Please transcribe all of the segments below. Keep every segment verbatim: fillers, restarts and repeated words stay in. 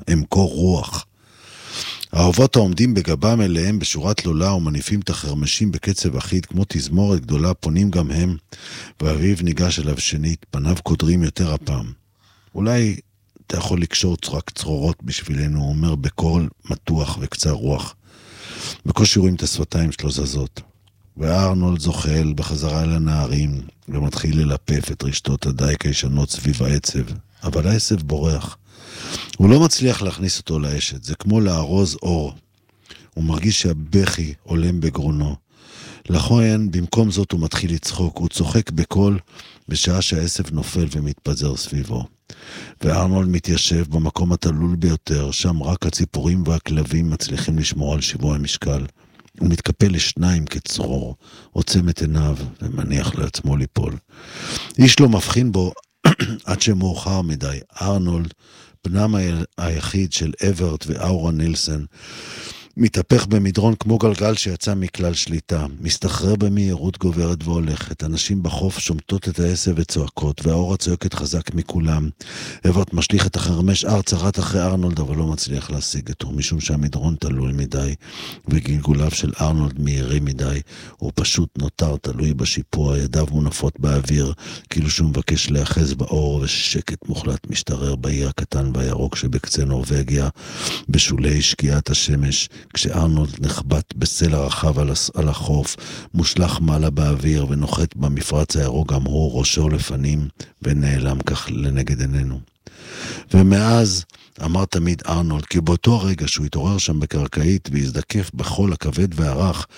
הם קור רוח. האהובות העומדים בגבם אליהם בשורה תלולה ומניפים את החרמשים בקצב אחיד כמו תזמורת גדולה פונים גם הם, ואביו ניגש אליו שנית, פניו קודרים יותר הפעם. אולי אתה יכול לקשור רק צרורות בשבילנו, הוא אומר בקול מתוח וקצר רוח. בקושי רואים את השפתיים שלו זזות. וארנולד זוחל בחזרה אל הנערים ומתחיל ללפף את רשתות הדייק הישנות סביב העצב, אבל העצב בורח. הוא לא מצליח להכניס אותו לאשת, זה כמו לארוז אור. הוא מרגיש שהבכי עולם בגרונו. לכן, במקום זאת הוא מתחיל לצחוק, הוא צוחק בקול בשעה שהעצב נופל ומתפזר סביבו. וארנולד מתיישב במקום התלול ביותר, שם רק הציפורים והכלבים מצליחים לשמור על שיווי המשקל. הוא מתקפל לשניים כצרור, עוצם את עיניו ומניח לעצמו ליפול. איש לא מבחין בו עד שמאוחר מדי. ארנולד, בנם היחיד של אברט ואורה נילסון, מתהפך במדרון כמו גלגל שיצא מכלל שליטה, מסתחרר במהירות גוברת והולכת, אנשים בחוף שומטות את העשב וצועקות, והאורה צועקת חזק מכולם. אברט משליך את החרמש ארצה רץ אחרי ארנולד, אבל לא מצליח להשיג אותו, משום שהמדרון תלול מדי, וגלגוליו של ארנולד מהירים מדי, הוא פשוט נותר תלוי בשיפוע, ידיו מונפות באוויר, כאילו שהוא מבקש להיאחז באור, ושקט מוחלט משתרר בעיר הקטן והירוק שבקצה נורווגיה, בשולי שקיעת השמש, כשארנולד נחבט בסלע רחב על החוף, מושלח מעלה באוויר ונוחת במפרץ הירוק גם הוא ראשו לפנים ונעלם כך לנגד עינינו. ומאז אמר תמיד ארנולד, כי באותו הרגע שהוא התעורר שם בקרקעית והזדקף בחול הכבד והרך,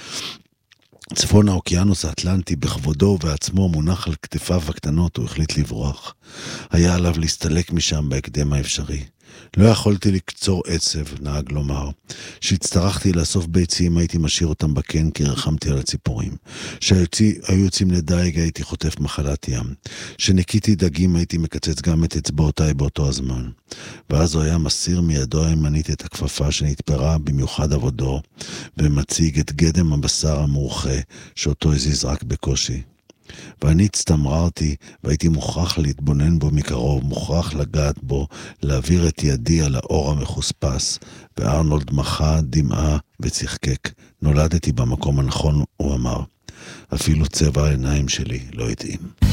צפון האוקיינוס האטלנטי בכבודו ובעצמו מונח על כתפיו הקטנות, הוא החליט לברוח. היה עליו להסתלק משם בהקדם האפשרי. לא יכולתי לקצור עצב, נהג לומר. שהצטרכתי לאסוף ביצים, הייתי משאיר אותם בקן, כי רחמתי על הציפורים. שהיו יוצאים לדייג, הייתי חוטף מחלת ים. שניקיתי דגים, הייתי מקצץ גם את אצבעותיי באותו הזמן. ואז הוא היה מסיר מידו הימנית את הכפפה שנתפרה במיוחד עבודו, ומציג את גדם הבשר המורחה, שאותו הזיז רק בקושי. ואני הצטמררתי והייתי מוכרח להתבונן בו מקרוב, מוכרח לגעת בו, להעביר את ידי על האור המחוספס, וארנולד מחה, דמעה וצחקק. נולדתי במקום הנכון, הוא אמר. אפילו צבע העיניים שלי לא התאים.